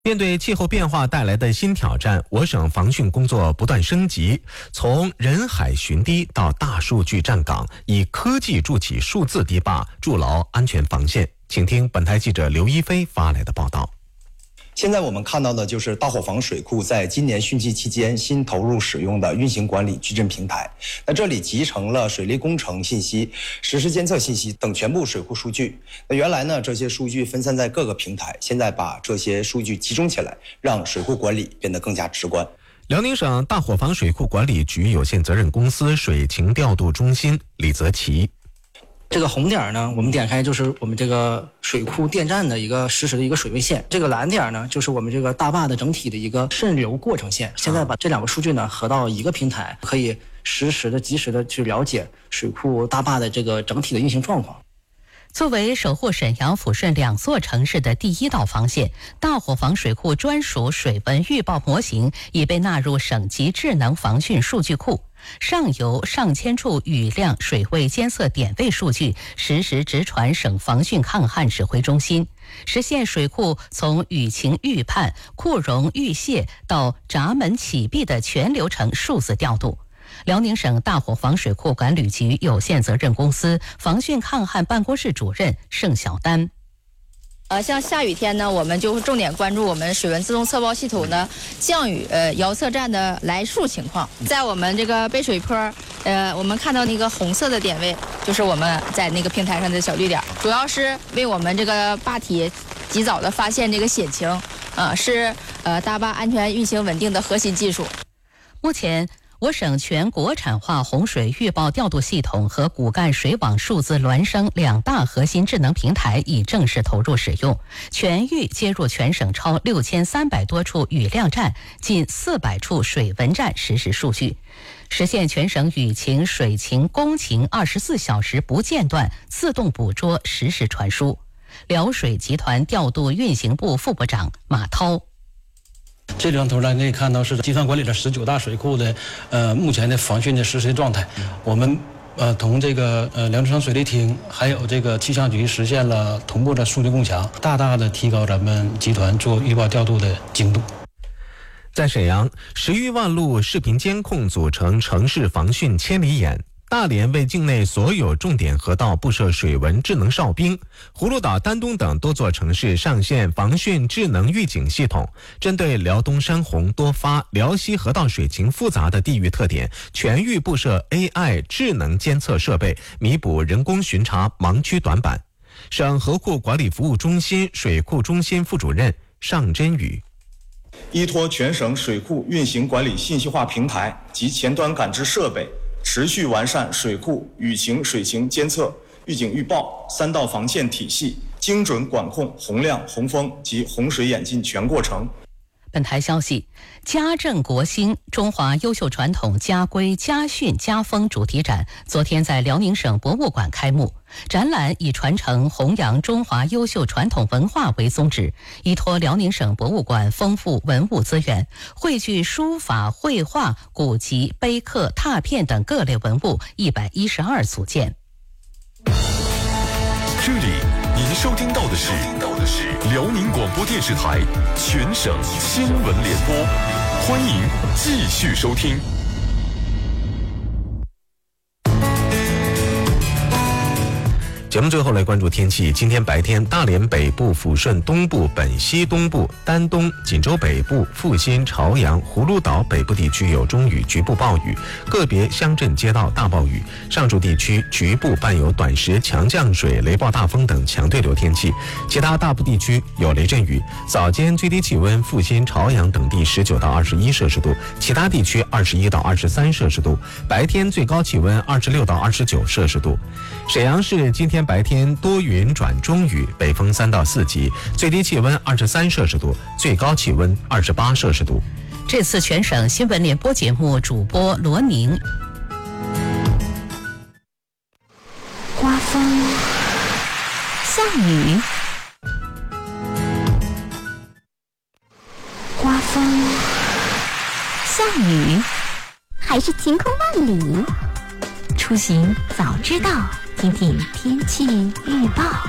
面对气候变化带来的新挑战，我省防汛工作不断升级，从人海寻堤到大数据站岗，以科技筑起数字堤坝，筑牢安全防线。请听本台记者刘一飞发来的报道。 现在我们看到的就是大伙房水库在今年汛期期间新投入使用的运行管理矩阵平台。那这里集成了水利工程信息、实时监测信息等全部水库数据。那原来呢，这些数据分散在各个平台，现在把这些数据集中起来，让水库管理变得更加直观。 辽宁省大伙房水库管理局有限责任公司水情调度中心李泽奇。 这个红点呢，我们点开就是我们这个水库电站的一个实时的一个水位线，这个蓝点呢就是我们这个大坝的整体的一个渗流过程线。现在把这两个数据呢合到一个平台，可以实时的及时的去了解水库大坝的这个整体的运行状况。 作为守护沈阳、抚顺两座城市的第一道防线，大伙房水库专属水文预报模型已被纳入省级智能防汛数据库。上游上千处雨量水位监测点位数据实时直传省防汛抗旱指挥中心，实现水库从雨情预判、库容预泄到闸门启闭的全流程数字调度。辽宁省大伙房水库管理局有限责任公司防汛抗旱办公室主任盛小丹。 像下雨天呢，我们就重点关注我们水文自动测报系统的降雨遥测站的来数情况。在我们这个背水坡，我们看到那个红色的点位，就是我们在那个平台上的小绿点，主要是为我们这个坝体及早的发现这个险情，是大坝安全运行稳定的核心技术。 目前我省全国产化洪水预报调度系统和骨干水网数字孪生两大核心智能平台已正式投入使用，全域接入全省超6300多处雨量站、近400处水文站实时数据，实现全省雨情、水情、工情24小时不间断自动捕捉实时传输。辽水集团调度运行部副部长马涛。 这张图呢，可以看到是集团管理的19大水库的目前的防汛的实时状态。我们同这个辽宁省水利厅还有这个气象局实现了同步的数据共享，大大的提高咱们集团做预报调度的精度。 在沈阳，10余万路视频监控组成城市防汛千里眼。大连为境内所有重点河道布设水文智能哨兵，葫芦岛、丹东等多座城市上线防汛智能预警系统，针对辽东山洪多发、辽西河道水情复杂的地域特点，全域布设 AI 智能监测设备，弥补人工巡查盲区短板。省河库管理服务中心水库中心副主任尚真宇。 依托全省水库运行管理信息化平台及前端感知设备，持续完善水库雨情、水情监测、预警预报3道防线体系，精准管控洪量、洪峰及洪水演进全过程。 本台消息，家政国兴中华优秀传统家规家训家风主题展昨天在辽宁省博物馆开幕。展览以传承弘扬中华优秀传统文化为宗旨，依托辽宁省博物馆丰富文物资源，汇聚书法、绘画、古籍、碑刻、拓片等各类文物112组件。 这里您收听到的是辽宁广播电视台全省新闻联播，欢迎继续收听。 节目最后来关注天气。今天白天，大连北部、抚顺东部、本溪东部、丹东、锦州北部、阜新、朝阳、葫芦岛北部地区有中雨，局部暴雨，个别乡镇街道大暴雨。上述地区局部伴有短时强降水、雷暴大风等强对流天气，其他大部地区有雷阵雨。早间最低气温，阜新、朝阳等地19到21摄氏度，其他地区21到23摄氏度。白天最高气温26到29摄氏度。沈阳市今天白天多云转中雨，北风3到4级，最低气温23摄氏度，最高气温28摄氏度。 这次全省新闻联播节目主播罗宁。 刮风，下雨，刮风，下雨，还是晴空万里。出行早知道，听听天气预报。